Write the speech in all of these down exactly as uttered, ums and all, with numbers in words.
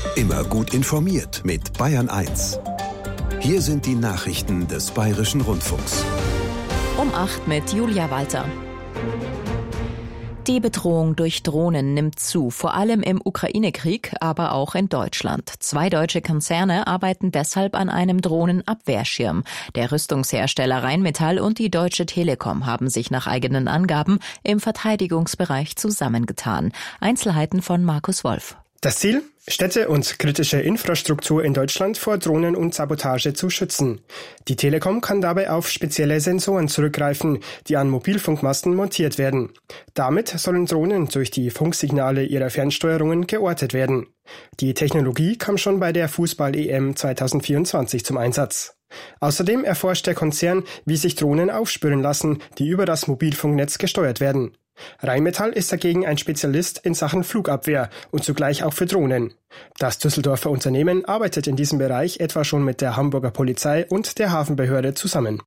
Immer gut informiert mit Bayern eins. Hier sind die Nachrichten des Bayerischen Rundfunks. Um acht mit Julia Walter. Die Bedrohung durch Drohnen nimmt zu, vor allem im Ukraine-Krieg, aber auch in Deutschland. Zwei deutsche Konzerne arbeiten deshalb an einem Drohnenabwehrschirm. Der Rüstungshersteller Rheinmetall und die Deutsche Telekom haben sich nach eigenen Angaben im Verteidigungsbereich zusammengetan. Einzelheiten von Markus Wolf. Das Ziel? Städte und kritische Infrastruktur in Deutschland vor Drohnen und Sabotage zu schützen. Die Telekom kann dabei auf spezielle Sensoren zurückgreifen, die an Mobilfunkmasten montiert werden. Damit sollen Drohnen durch die Funksignale ihrer Fernsteuerungen geortet werden. Die Technologie kam schon bei der Fußball-E M zwanzig vierundzwanzig zum Einsatz. Außerdem erforscht der Konzern, wie sich Drohnen aufspüren lassen, die über das Mobilfunknetz gesteuert werden. Rheinmetall ist dagegen ein Spezialist in Sachen Flugabwehr und zugleich auch für Drohnen. Das Düsseldorfer Unternehmen arbeitet in diesem Bereich etwa schon mit der Hamburger Polizei und der Hafenbehörde zusammen.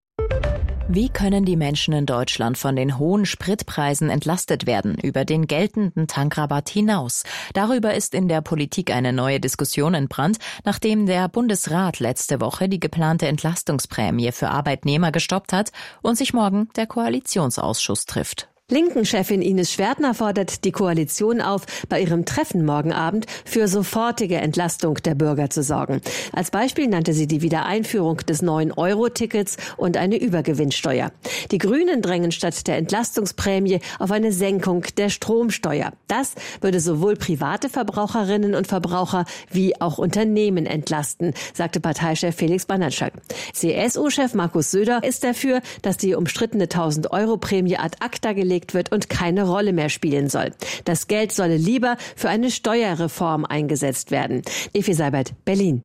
Wie können die Menschen in Deutschland von den hohen Spritpreisen entlastet werden, über den geltenden Tankrabatt hinaus? Darüber ist in der Politik eine neue Diskussion entbrannt, nachdem der Bundesrat letzte Woche die geplante Entlastungsprämie für Arbeitnehmer gestoppt hat und sich morgen der Koalitionsausschuss trifft. Linken-Chefin Ines Schwertner fordert die Koalition auf, bei ihrem Treffen morgen Abend für sofortige Entlastung der Bürger zu sorgen. Als Beispiel nannte sie die Wiedereinführung des neun Euro Tickets und eine Übergewinnsteuer. Die Grünen drängen statt der Entlastungsprämie auf eine Senkung der Stromsteuer. Das würde sowohl private Verbraucherinnen und Verbraucher wie auch Unternehmen entlasten, sagte Parteichef Felix Banatschak. C S U-Chef Markus Söder ist dafür, dass die umstrittene tausend Euro Prämie ad acta gelegt wird und keine Rolle mehr spielen soll. Das Geld solle lieber für eine Steuerreform eingesetzt werden. Evi Seibert, Berlin.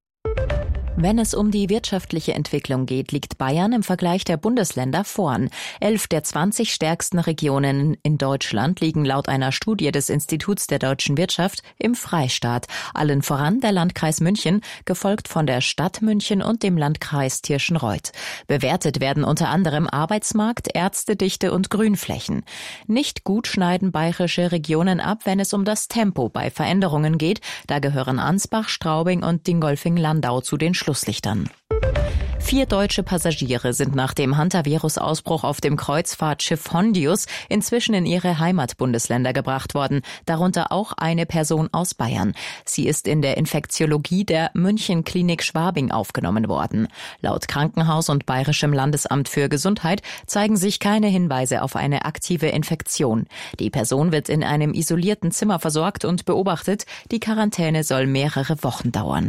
Wenn es um die wirtschaftliche Entwicklung geht, liegt Bayern im Vergleich der Bundesländer vorn. Elf der zwanzig stärksten Regionen in Deutschland liegen laut einer Studie des Instituts der deutschen Wirtschaft im Freistaat. Allen voran der Landkreis München, gefolgt von der Stadt München und dem Landkreis Tirschenreuth. Bewertet werden unter anderem Arbeitsmarkt, Ärztedichte und Grünflächen. Nicht gut schneiden bayerische Regionen ab, wenn es um das Tempo bei Veränderungen geht. Da gehören Ansbach, Straubing und Dingolfing-Landau zu den Schlusslichtern. Vier deutsche Passagiere sind nach dem Hantavirus-Ausbruch auf dem Kreuzfahrtschiff Hondius inzwischen in ihre Heimatbundesländer gebracht worden, darunter auch eine Person aus Bayern. Sie ist in der Infektiologie der München-Klinik Schwabing aufgenommen worden. Laut Krankenhaus und Bayerischem Landesamt für Gesundheit zeigen sich keine Hinweise auf eine aktive Infektion. Die Person wird in einem isolierten Zimmer versorgt und beobachtet. Die Quarantäne soll mehrere Wochen dauern.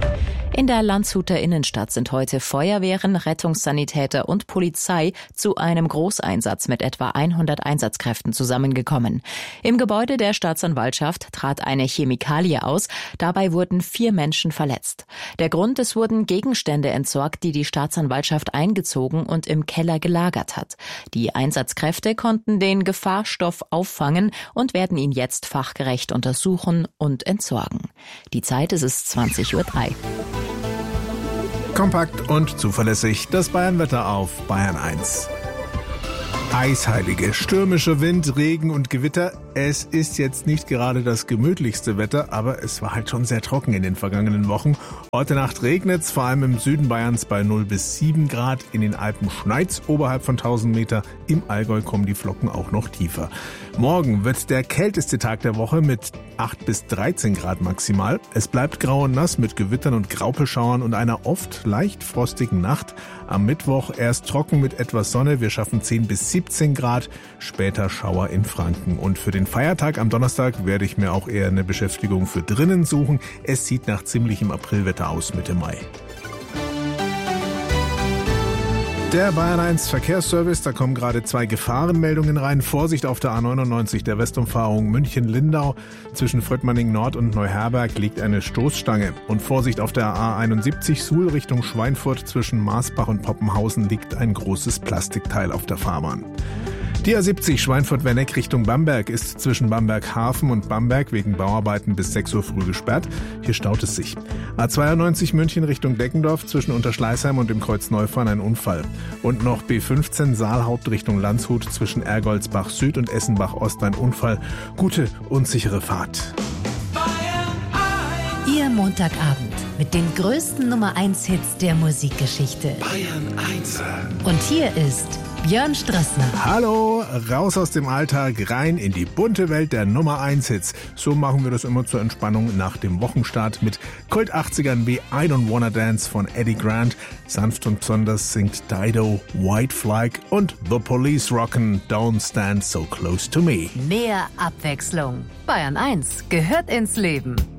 In der Landshuter Innenstadt sind heute Feuerwehren, Rettungssanitäter und Polizei zu einem Großeinsatz mit etwa hundert Einsatzkräften zusammengekommen. Im Gebäude der Staatsanwaltschaft trat eine Chemikalie aus. Dabei wurden vier Menschen verletzt. Der Grund: es wurden Gegenstände entsorgt, die die Staatsanwaltschaft eingezogen und im Keller gelagert hat. Die Einsatzkräfte konnten den Gefahrstoff auffangen und werden ihn jetzt fachgerecht untersuchen und entsorgen. Die Zeit ist es zwanzig Uhr drei. Kompakt und zuverlässig das Bayernwetter auf Bayern eins. Eisheilige, stürmischer Wind, Regen und Gewitter. Es ist jetzt nicht gerade das gemütlichste Wetter, aber es war halt schon sehr trocken in den vergangenen Wochen. Heute Nacht regnet's, vor allem im Süden Bayerns bei null bis sieben Grad. In den Alpen schneit's oberhalb von tausend Meter. Im Allgäu kommen die Flocken auch noch tiefer. Morgen wird der kälteste Tag der Woche mit acht bis dreizehn Grad maximal. Es bleibt grau und nass mit Gewittern und Graupelschauern und einer oft leicht frostigen Nacht. Am Mittwoch erst trocken mit etwas Sonne. Wir schaffen zehn bis siebzehn Grad. Später Schauer in Franken. Und für den Feiertag am Donnerstag werde ich mir auch eher eine Beschäftigung für drinnen suchen. Es sieht nach ziemlichem Aprilwetter aus Mitte Mai. Der Bayern eins Verkehrsservice, da kommen gerade zwei Gefahrenmeldungen rein. Vorsicht auf der A neunundneunzig, der Westumfahrung München-Lindau. Zwischen Fröttmanning Nord und Neuherberg liegt eine Stoßstange. Und Vorsicht auf der A einundsiebzig Suhl Richtung Schweinfurt. Zwischen Marsbach und Poppenhausen liegt ein großes Plastikteil auf der Fahrbahn. Die A siebzig Schweinfurt-Werneck Richtung Bamberg ist zwischen Bamberg-Hafen und Bamberg wegen Bauarbeiten bis sechs Uhr früh gesperrt. Hier staut es sich. A zweiundneunzig München Richtung Deckendorf zwischen Unterschleißheim und dem Kreuz Neufahren ein Unfall. Und noch B fünfzehn Saalhaupt Richtung Landshut zwischen Ergoldsbach Süd und Essenbach Ost ein Unfall. Gute und sichere Fahrt. Ihr Montagabend mit den größten Nummer eins Hits der Musikgeschichte. Bayern eins. Und hier ist Björn Strassner. Hallo, raus aus dem Alltag, rein in die bunte Welt der Nummer eins Hits. So machen wir das immer zur Entspannung nach dem Wochenstart mit Kult-achtzigern wie I Don't Wanna Dance von Eddie Grant. Sanft und besonders singt Dido, White Flag und The Police rocken Don't Stand So Close to Me. Mehr Abwechslung. Bayern eins gehört ins Leben.